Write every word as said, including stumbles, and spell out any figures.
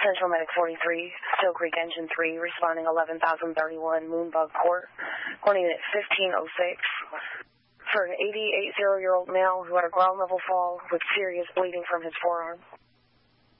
Central Medic forty-three, Still Creek Engine three, responding eleven thousand thirty-one Moonbug Court, running at fifteen oh six. For an eighty-eight-year-old male who had a ground level fall with serious bleeding from his forearm.